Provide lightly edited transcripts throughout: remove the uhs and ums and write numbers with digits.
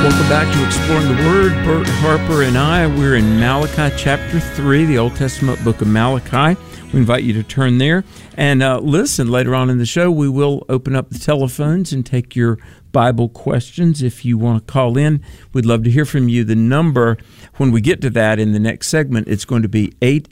Welcome back to Exploring the Word. Bert Harper and we're in Malachi chapter 3, the Old Testament book of Malachi. We invite you to turn there and listen. Later on in the show, we will open up the telephones and take your Bible questions. If you want to call in, we'd love to hear from you. The number, when we get to that in the next segment, it's going to be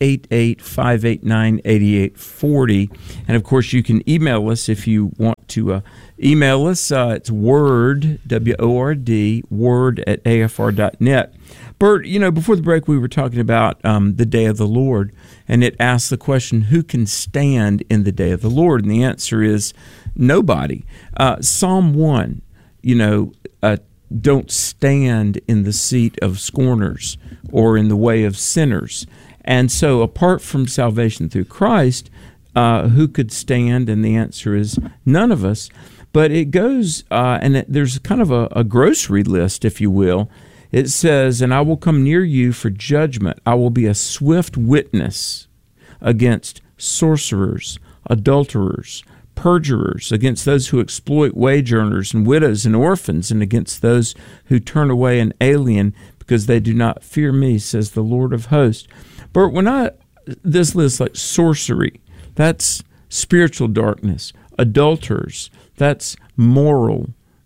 888-589-8840. And, of course, you can email us if you want to email us. It's word, W-O-R-D, word at afr.net. Bert, before the break, we were talking about the day of the Lord, and it asked the question, who can stand in the day of the Lord? And the answer is nobody. Psalm 1, don't stand in the seat of scorners or in the way of sinners. And so apart from salvation through Christ, who could stand? And the answer is none of us. But it goes, there's kind of a grocery list, if you will. It says, and I will come near you for judgment. I will be a swift witness against sorcerers, adulterers, perjurers, against those who exploit wage earners and widows and orphans, and against those who turn away an alien because they do not fear me, says the Lord of hosts. Bert, this list like sorcery, that's spiritual darkness. Adulterers, that's moral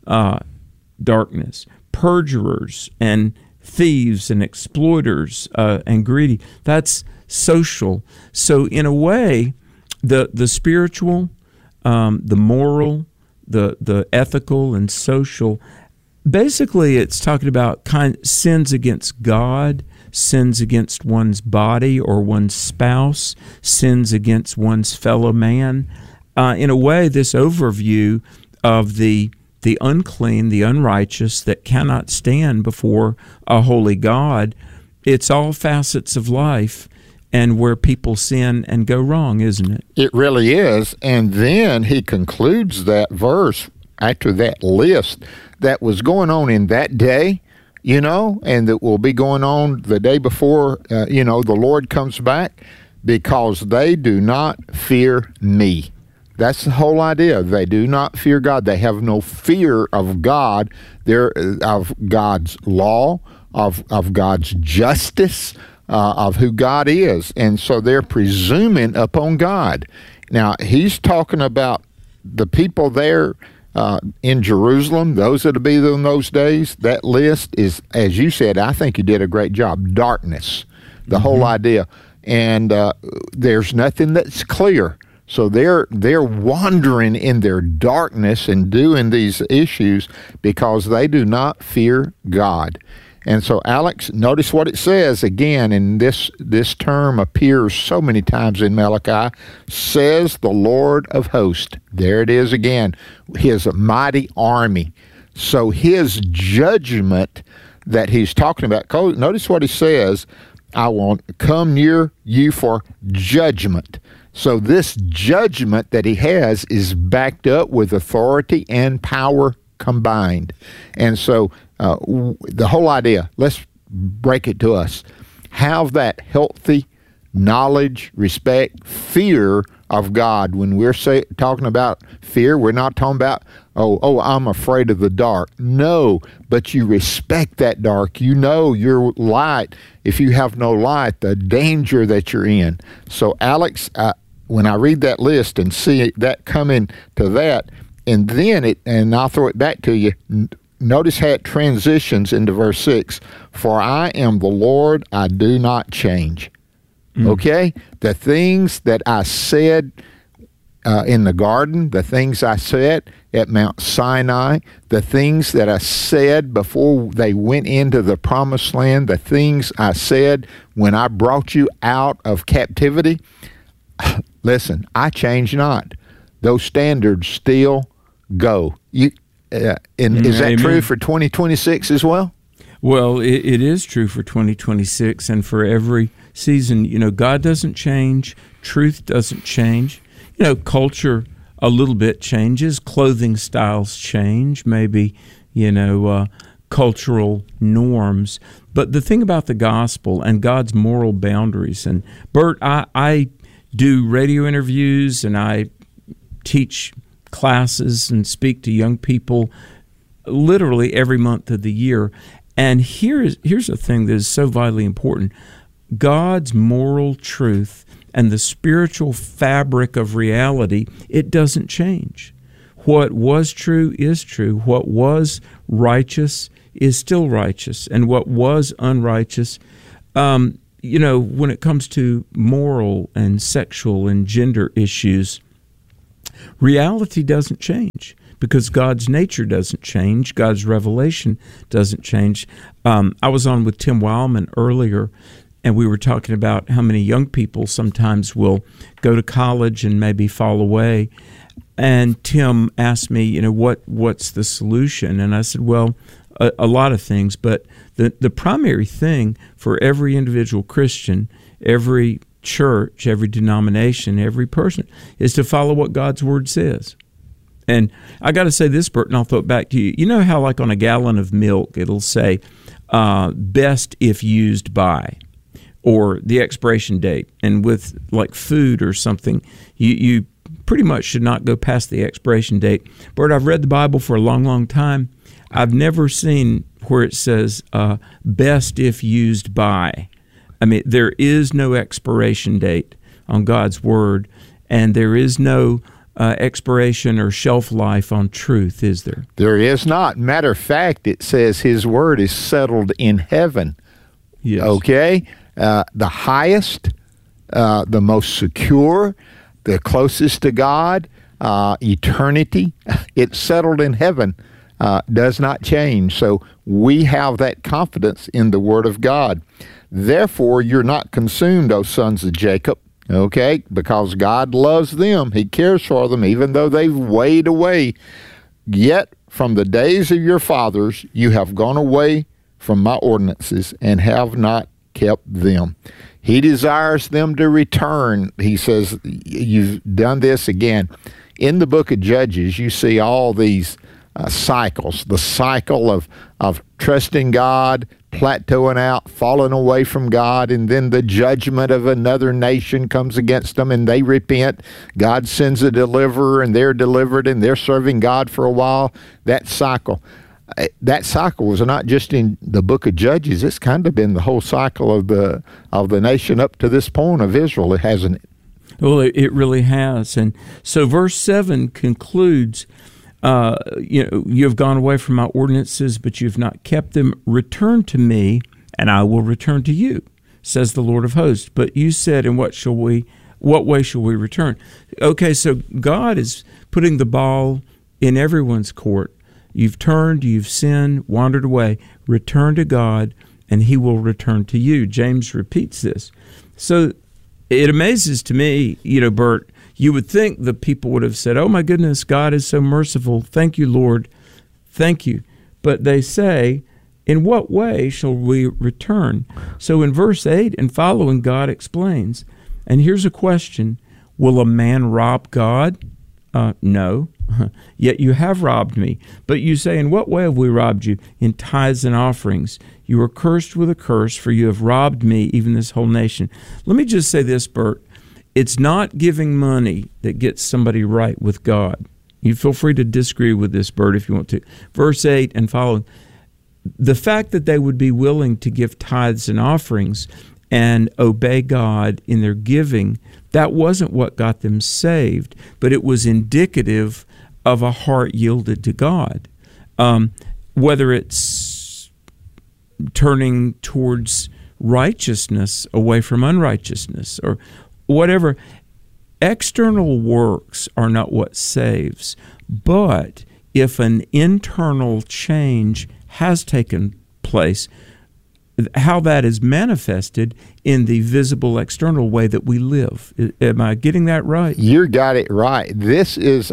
darkness. Perjurers and thieves and exploiters and greedy, that's social. So in a way, the spiritual, the moral, the ethical and social, basically it's talking about sins against God, sins against one's body or one's spouse, sins against one's fellow man. In a way, this overview of the unclean, the unrighteous, that cannot stand before a holy God, it's all facets of life and where people sin and go wrong, isn't it? It really is. And then he concludes that verse after that list that was going on in that day, and that will be going on the day before, the Lord comes back, because they do not fear me. That's the whole idea. They do not fear God. They have no fear of God, of God's law, of God's justice, of who God is. And so they're presuming upon God. Now, he's talking about the people there in Jerusalem, those that'll be there in those days. That list is, as you said, I think you did a great job, darkness, the whole idea. And there's nothing that's clear. So they're wandering in their darkness and doing these issues because they do not fear God. And so, Alex, notice what it says again, and this term appears so many times in Malachi, says the Lord of hosts. There it is again, his mighty army. So his judgment that he's talking about, notice what he says, I will come near you for judgment. So this judgment that he has is backed up with authority and power combined. And so the whole idea, let's break it to us. Have that healthy knowledge, respect, fear of God. When we're talking about fear, we're not talking about, oh, I'm afraid of the dark. No, but you respect that dark. You know your light. If you have no light, the danger that you're in. So, Alex, when I read that list and see that coming to that, and then and I'll throw it back to you, notice how it transitions into verse 6. For I am the Lord, I do not change. Okay? The things that I said in the garden, the things I said at Mount Sinai, the things that I said before they went into the promised land, the things I said when I brought you out of captivity, listen, I change not. Those standards still go. Is that true for 2026 as well? Well, it is true for 2026 and for every season. God doesn't change. Truth doesn't change. Culture a little bit changes. Clothing styles change. Maybe, cultural norms. But the thing about the gospel and God's moral boundaries, and Bert, I do radio interviews and I teach classes and speak to young people literally every month of the year. And here's a thing that is so vitally important. God's moral truth and the spiritual fabric of reality, it doesn't change. What was true is true. What was righteous is still righteous. And what was unrighteous, when it comes to moral and sexual and gender issues, reality doesn't change because God's nature doesn't change. God's revelation doesn't change. I was on with Tim Wildman earlier, and we were talking about how many young people sometimes will go to college and maybe fall away. And Tim asked me, what's the solution? And I said, well, a lot of things, but the primary thing for every individual Christian, every church, every denomination, every person is to follow what God's Word says. And I got to say this, Bert, and I'll throw it back to you. You know how like on a gallon of milk, it'll say, best if used by, or the expiration date. And with like food or something, you pretty much should not go past the expiration date. Bert, I've read the Bible for a long, long time. I've never seen where it says best if used by. I mean, there is no expiration date on God's Word, and there is no expiration or shelf life on truth, is there? There is not. Matter of fact, it says His Word is settled in heaven. Yes. Okay? The highest, the most secure, the closest to God, eternity, it's settled in heaven. Does not change. So we have that confidence in the Word of God. Therefore, you're not consumed, O sons of Jacob, okay? Because God loves them. He cares for them, even though they've wayed away. Yet, from the days of your fathers, you have gone away from my ordinances and have not kept them. He desires them to return. He says, you've done this again. In the book of Judges, you see all these cycles, the cycle of trusting God, plateauing out, falling away from God, and then the judgment of another nation comes against them and they repent. God sends a deliverer and they're delivered and they're serving God for a while. That cycle was not just in the book of Judges. It's kind of been the whole cycle of the nation up to this point of Israel, hasn't it? Well, it really has. And so verse 7 concludes, you have gone away from my ordinances, but you have not kept them. Return to me, and I will return to you, says the Lord of hosts. But you said, in what way shall we return? Okay, so God is putting the ball in everyone's court. You've turned, you've sinned, wandered away. Return to God, and He will return to you. James repeats this. So it amazes to me, Bert, you would think the people would have said, oh my goodness, God is so merciful. Thank you, Lord. Thank you. But they say, in what way shall we return? So in verse 8 and following, God explains. And here's a question. Will a man rob God? No. Yet you have robbed me. But you say, in what way have we robbed you? In tithes and offerings. You are cursed with a curse, for you have robbed me, even this whole nation. Let me just say this, Bert. It's not giving money that gets somebody right with God. You feel free to disagree with this, Bert, if you want to. Verse 8 and following. The fact that they would be willing to give tithes and offerings and obey God in their giving, that wasn't what got them saved, but it was indicative of a heart yielded to God. Whether it's turning towards righteousness away from unrighteousness or whatever, external works are not what saves. But if an internal change has taken place, how that is manifested in the visible external way that we live. Am I getting that right? You got it right. This is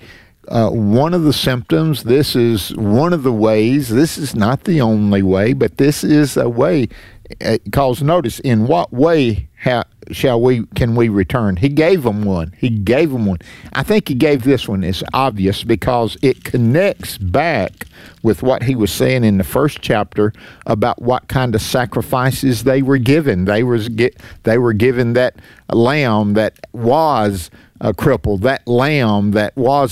one of the symptoms. This is one of the ways. This is not the only way, but this is a way. Because notice, in what way can we return? He gave them one. I think He gave this one. It's obvious because it connects back with what He was saying in the first chapter about what kind of sacrifices they were given. They were given that lamb that was crippled, that lamb that was not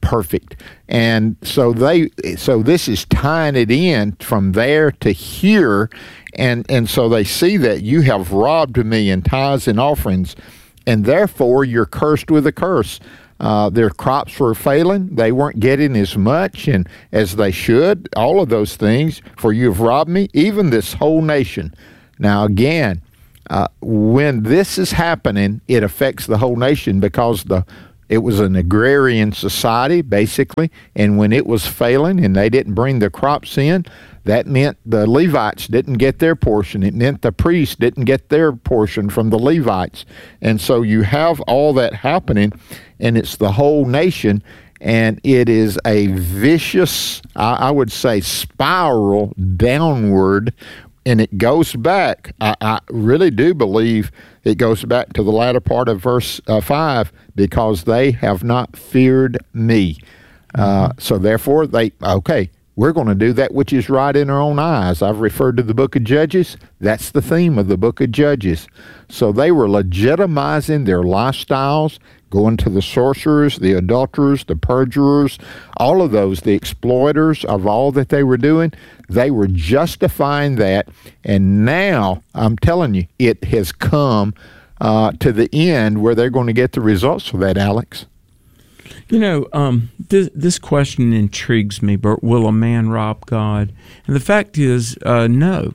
perfect. And so this is tying it in from there to here. And so they see that you have robbed me in tithes and offerings, and therefore you're cursed with a curse. Their crops were failing. They weren't getting as much and as they should. All of those things, for you have robbed me, even this whole nation. Now again, when this is happening, it affects the whole nation because it was an agrarian society, basically, and when it was failing and they didn't bring the crops in, that meant the Levites didn't get their portion. It meant the priests didn't get their portion from the Levites. And so you have all that happening, and it's the whole nation, and it is a vicious, I would say, spiral downward, and it goes back. I really do believe it goes back to the latter part of verse 5, because they have not feared me. So therefore, we're going to do that which is right in our own eyes. I've referred to the book of Judges. That's the theme of the book of Judges. So they were legitimizing their lifestyles, going to the sorcerers, the adulterers, the perjurers, all of those, the exploiters of all that they were doing. They were justifying that. And now, I'm telling you, it has come to the end where they're going to get the results of that, Alex. You know, this question intrigues me, Bert. Will a man rob God? And the fact is, no.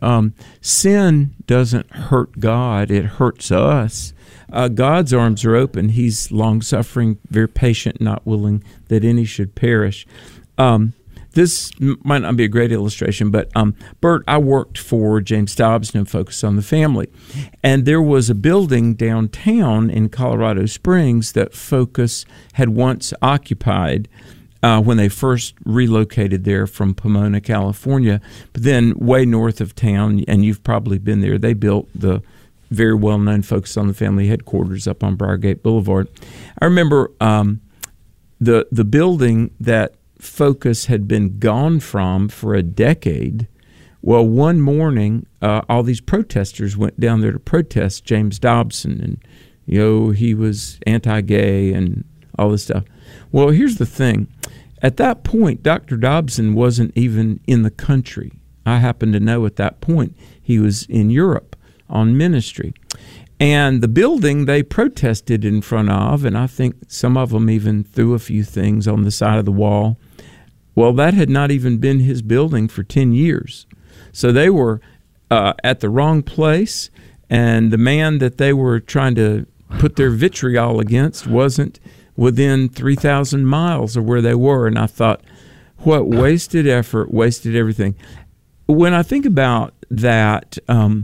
Sin doesn't hurt God. It hurts us. God's arms are open. He's long-suffering, very patient, not willing that any should perish. This might not be a great illustration, but Bert, I worked for James Dobson and Focus on the Family. And there was a building downtown in Colorado Springs that Focus had once occupied when they first relocated there from Pomona, California. But then way north of town, and you've probably been there, they built the very well-known Focus on the Family headquarters up on Briargate Boulevard. I remember the building that Focus had been gone from for a decade. Well, one morning, all these protesters went down there to protest James Dobson, and he was anti-gay and all this stuff. Well, here's the thing. At that point, Dr. Dobson wasn't even in the country. I happen to know at that point he was in Europe on ministry. And the building they protested in front of, and I think some of them even threw a few things on the side of the wall. Well, that had not even been his building for 10 years. So they were at the wrong place, and the man that they were trying to put their vitriol against wasn't within 3,000 miles of where they were. And I thought, what wasted effort, wasted everything. When I think about that,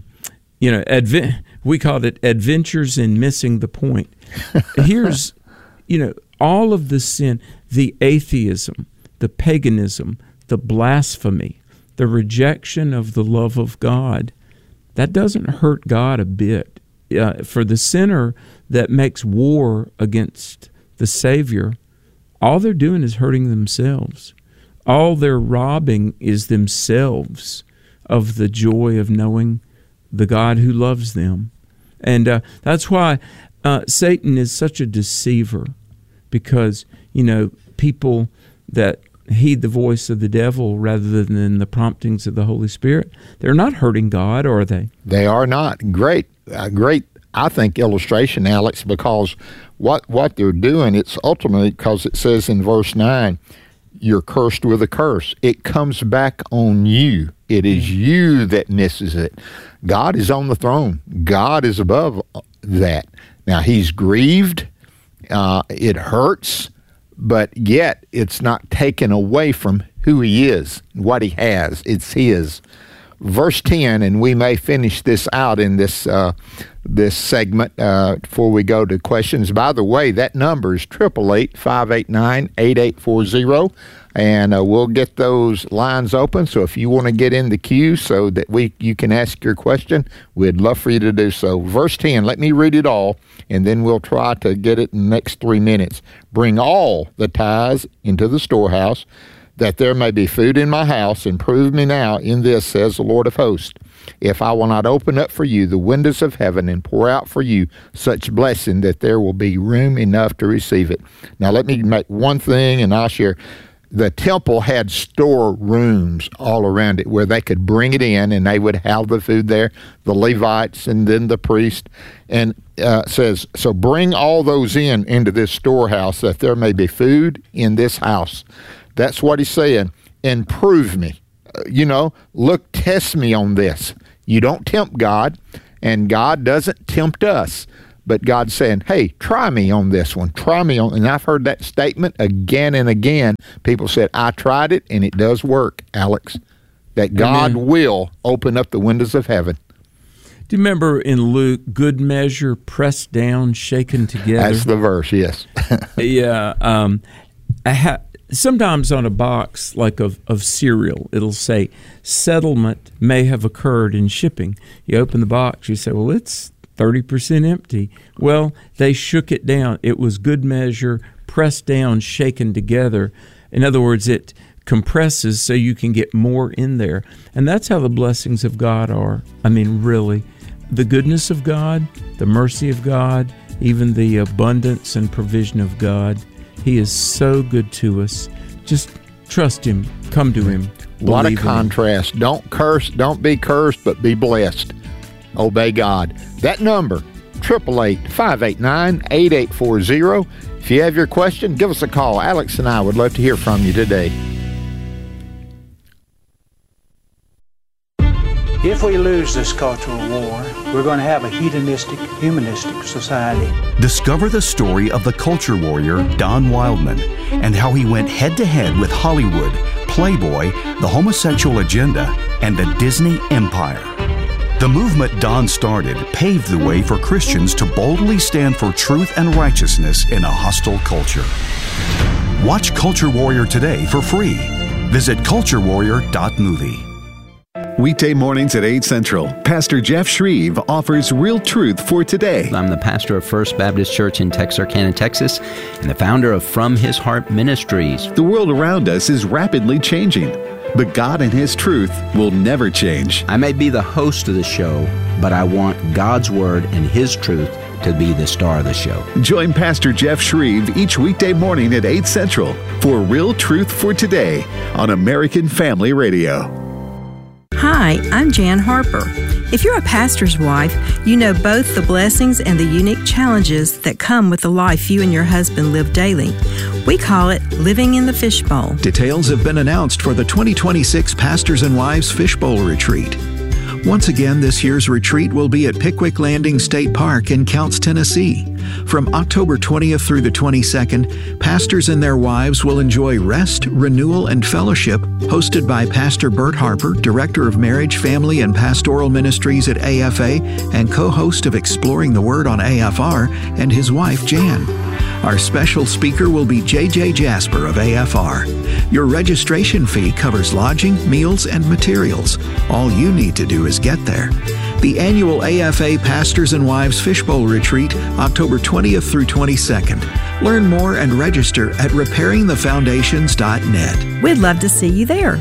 we called it adventures in missing the point. Here's, all of the sin, the atheism, the paganism, the blasphemy, the rejection of the love of God, that doesn't hurt God a bit. For the sinner that makes war against the Savior, all they're doing is hurting themselves. All they're robbing is themselves of the joy of knowing the God who loves them. And that's why Satan is such a deceiver, because, people that heed the voice of the devil rather than the promptings of the Holy Spirit, they're not hurting God, are they? They are not. Great, I think, illustration, Alex, because what they're doing, it's ultimately because it says in verse 9, you're cursed with a curse. It comes back on you. It is you that misses it. God is on the throne. God is above that. Now, he's grieved. It hurts. But yet, it's not taken away from who he is, what he has. It's his. Verse 10, and we may finish this out in this segment before we go to questions. By the way, that number is 888-589-8840, and we'll get those lines open. So if you want to get in the queue so that you can ask your question, we'd love for you to do so. Verse 10, let me read it all, and then we'll try to get it in the next 3 minutes. Bring all the tithes into the storehouse, that there may be food in my house, and prove me now in this, says the Lord of hosts, if I will not open up for you the windows of heaven and pour out for you such blessing that there will be room enough to receive it. Now let me make one thing, and I'll share. The temple had storerooms all around it where they could bring it in, and they would have the food there, the Levites and then the priest. And says, so bring all those into this storehouse, that there may be food in this house. That's what he's saying. And prove me. Look, test me on this. You don't tempt God, and God doesn't tempt us. But God's saying, hey, try me on this one. Try me on. And I've heard that statement again and again. People said, I tried it, and it does work, Alex. That God will open up the windows of heaven. Do you remember in Luke, good measure, pressed down, shaken together? That's the verse, yes. Yeah. Sometimes on a box like of cereal, it'll say, settlement may have occurred in shipping. You open the box, you say, well, it's 30% empty. Well, they shook it down. It was good measure, pressed down, shaken together. In other words, it compresses so you can get more in there. And that's how the blessings of God are. I mean, really, the goodness of God, the mercy of God, even the abundance and provision of God. He is so good to us. Just trust Him. Come to Him. A lot of contrast. Don't curse. Don't be cursed, but be blessed. Obey God. That number, 888-589-8840. If you have your question, give us a call. Alex and I would love to hear from you today. If we lose this cultural war, we're going to have a hedonistic, humanistic society. Discover the story of the culture warrior Don Wildman and how he went head-to-head with Hollywood, Playboy, the homosexual agenda, and the Disney empire. The movement Don started paved the way for Christians to boldly stand for truth and righteousness in a hostile culture. Watch Culture Warrior today for free. Visit culturewarrior.movie. Weekday mornings at 8 Central, Pastor Jeff Shreve offers real truth for today. I'm the pastor of First Baptist Church in Texarkana, Texas, and the founder of From His Heart Ministries. The world around us is rapidly changing, but God and His truth will never change. I may be the host of the show, but I want God's Word and His truth to be the star of the show. Join Pastor Jeff Shreve each weekday morning at 8 Central for Real Truth for Today on American Family Radio. Hi, I'm Jan Harper. If you're a pastor's wife, you know both the blessings and the unique challenges that come with the life you and your husband live daily. We call it living in the fishbowl. Details have been announced for the 2026 Pastors and Wives Fishbowl Retreat. Once again, this year's retreat will be at Pickwick Landing State Park in Counce, Tennessee. From October 20th through the 22nd, pastors and their wives will enjoy rest, renewal, and fellowship hosted by Pastor Bert Harper, Director of Marriage, Family, and Pastoral Ministries at AFA and co-host of Exploring the Word on AFR, and his wife, Jan. Our special speaker will be J.J. Jasper of AFR. Your registration fee covers lodging, meals, and materials. All you need to do is get there. The annual AFA Pastors and Wives Fishbowl Retreat, October 20th through 22nd. Learn more and register at repairingthefoundations.net. We'd love to see you there.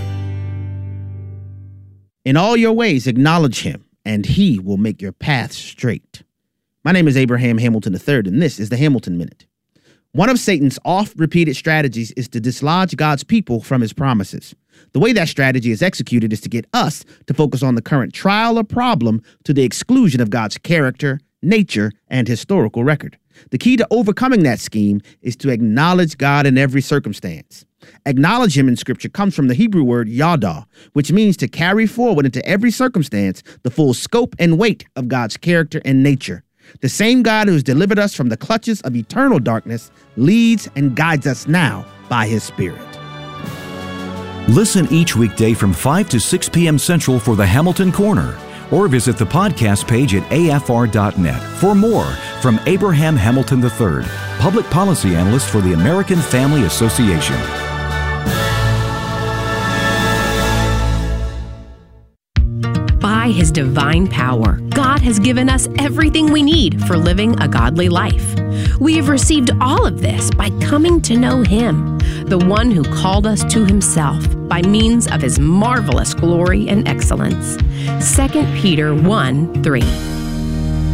In all your ways, acknowledge Him, and He will make your path straight. My name is Abraham Hamilton III, and this is the Hamilton Minute. One of Satan's oft-repeated strategies is to dislodge God's people from His promises. The way that strategy is executed is to get us to focus on the current trial or problem to the exclusion of God's character, nature, and historical record. The key to overcoming that scheme is to acknowledge God in every circumstance. Acknowledge Him in Scripture comes from the Hebrew word yada, which means to carry forward into every circumstance the full scope and weight of God's character and nature. The same God who has delivered us from the clutches of eternal darkness leads and guides us now by His Spirit. Listen each weekday from 5 to 6 p.m. Central for the Hamilton Corner, or visit the podcast page at afr.net for more from Abraham Hamilton III, Public Policy Analyst for the American Family Association. Buy by His divine power, God has given us everything we need for living a godly life. We have received all of this by coming to know Him, the one who called us to Himself by means of His marvelous glory and excellence. 2 Peter 1:3.